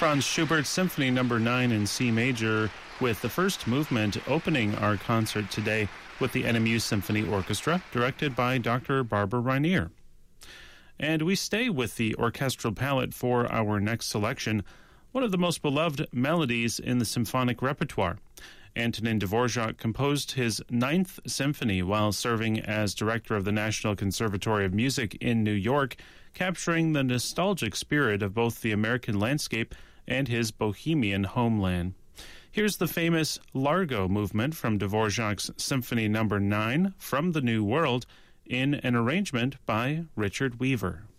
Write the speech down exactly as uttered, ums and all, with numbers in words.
Franz Schubert Symphony Number nine in C major, with the first movement opening our concert today with the N M U Symphony Orchestra, directed by Doctor Barbara Rainier. And we stay with the orchestral palette for our next selection, one of the most beloved melodies in the symphonic repertoire. Antonin Dvorak composed his ninth symphony while serving as director of the National Conservatory of Music in New York, capturing the nostalgic spirit of both the American landscape and his bohemian homeland. Here's the famous Largo movement from Dvorak's Symphony Number nine from the New World in an arrangement by Richard Weaver.